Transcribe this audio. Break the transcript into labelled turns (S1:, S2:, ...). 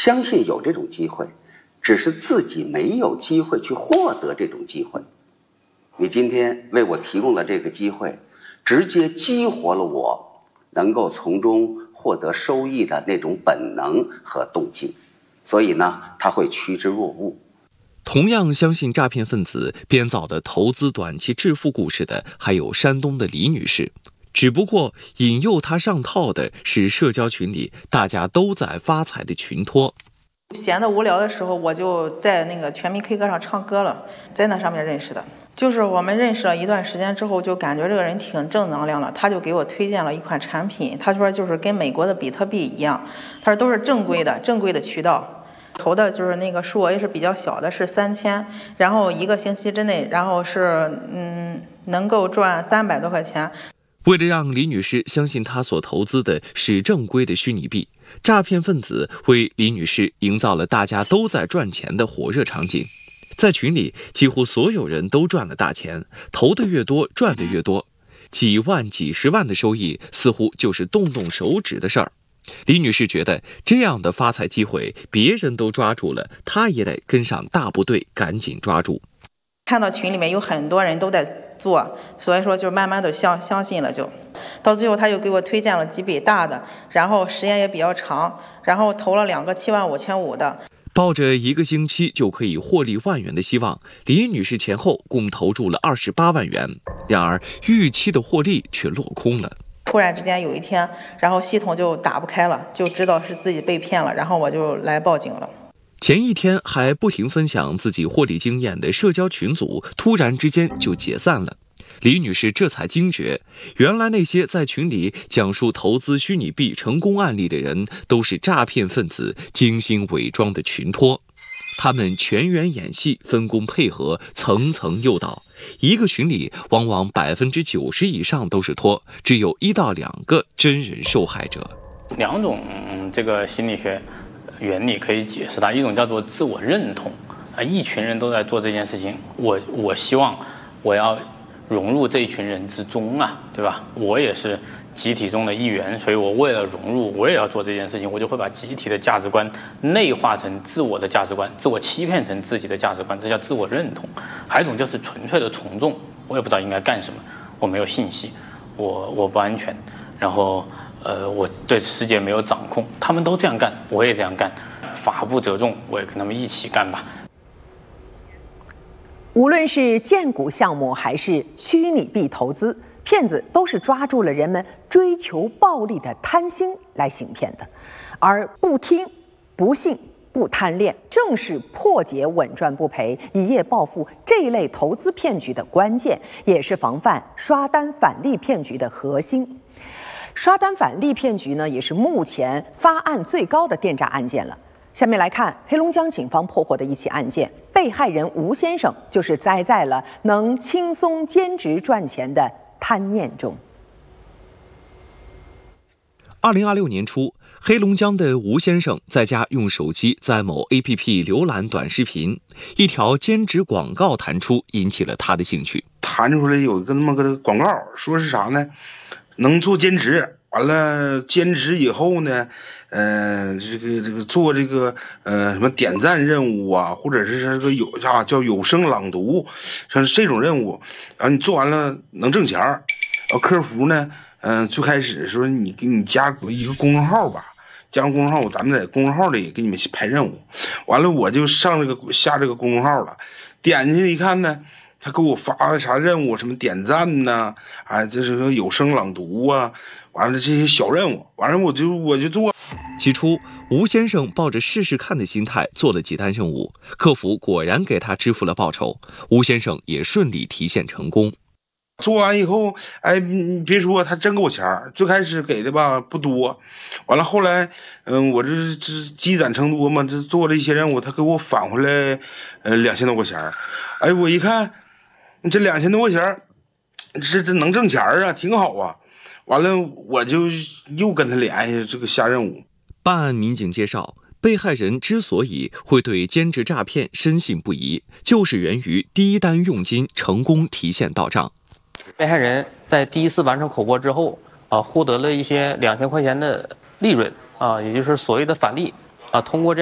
S1: 相信有这种机会，只是自己没有机会去获得这种机会。你今天为我提供了这个机会，直接激活了我能够从中获得收益的那种本能和动机，所以呢，他会趋之若鹜。
S2: 同样相信诈骗分子编造的投资短期致富故事的，还有山东的李女士。只不过引诱她上套的是社交群里大家都在发财的群托。
S3: 闲得无聊的时候，我就在那个全民 K 歌上唱歌了，在那上面认识的。就是我们认识了一段时间之后，就感觉这个人挺正能量的，他就给我推荐了一款产品，他说就是跟美国的比特币一样，他说都是正规的渠道，投的就是那个数额也是比较小的，是3000，然后1个星期之内，然后是能够赚300多块钱。
S2: 为了让李女士相信她所投资的是正规的虚拟币，诈骗分子为李女士营造了大家都在赚钱的火热场景。在群里，几乎所有人都赚了大钱，投的越多，赚的越多，几万、几十万的收益似乎就是动动手指的事儿。李女士觉得这样的发财机会，别人都抓住了，她也得跟上大部队，赶紧抓住。
S3: 看到群里面有很多人都在做，所以说就慢慢的相信了，就到最后他就给我推荐了几笔大的，然后时间也比较长，然后投了2个75500的。
S2: 抱着1个星期就可以获利10000元的希望，李女士前后共投注了28万元，然而预期的获利却落空了。
S3: 突然之间有一天，然后系统就打不开了，就知道是自己被骗了，然后我就来报警了。
S2: 前一天还不停分享自己获利经验的社交群组，突然之间就解散了。李女士这才惊觉，原来那些在群里讲述投资虚拟币成功案例的人，都是诈骗分子精心伪装的群托。他们全员演戏，分工配合，层层诱导。一个群里往往90%以上都是托，只有1到2个真人受害者。
S4: 2种这个心理学原理可以解释它，一种叫做自我认同啊，一群人都在做这件事情，我希望我要融入这一群人之中啊，对吧？我也是集体中的一员，所以我为了融入，我也要做这件事情，我就会把集体的价值观内化成自我的价值观，自我欺骗成自己的价值观，这叫自我认同。还有一种就是纯粹的从众，我也不知道应该干什么，我没有信息，我不安全，然后我对世界没有掌控，他们都这样干，我也这样干，法不责众，我也跟他们一起干吧。
S5: 无论是荐股项目还是虚拟币投资，骗子都是抓住了人们追求暴利的贪心来行骗的，而不听、不信、不贪恋，正是破解稳赚不赔、一夜暴富这一类投资骗局的关键，也是防范刷单返利骗局的核心。刷单返利骗局呢，也是目前发案最高的电诈案件了。下面来看黑龙江警方破获的一起案件，被害人吴先生就是栽在了能轻松兼职赚钱的贪念中。
S2: 2026年初，黑龙江的吴先生在家用手机在某 APP 浏览短视频，一条兼职广告弹出，引起了他的兴趣。
S6: 弹出来有一个那么个广告，说是啥呢？能做兼职，完了兼职以后呢，这个做这个什么点赞任务啊，或者是这个叫有声朗读，像这种任务，然后你做完了能挣钱。然后客服呢，最开始说你给你加一个公众号吧，加上公众号，咱们在公众号里给你们排任务。完了我就下这个公众号了，点进去一看呢，他给我发的啥任务，什么点赞呐，这是个有声朗读啊，完了这些小任务，完了我就做。
S2: 起初，吴先生抱着试试看的心态做了几单任务，客服果然给他支付了报酬，吴先生也顺利提现成功。
S6: 做完以后，你别说，他真给我钱儿。最开始给的吧不多，完了后来，我这积攒成多嘛，这做了一些任务，他给我返回来，2000多块钱儿。我一看，这2000多块钱儿，这能挣钱儿啊，挺好啊。完了，我就又跟他联系这个下任务。
S2: 办案民警介绍，被害人之所以会对兼职诈骗深信不疑，就是源于第一单佣金成功提现到账。
S7: 被害人在第一次完成口播之后，获得了一些2000块钱的利润，也就是所谓的返利，通过这样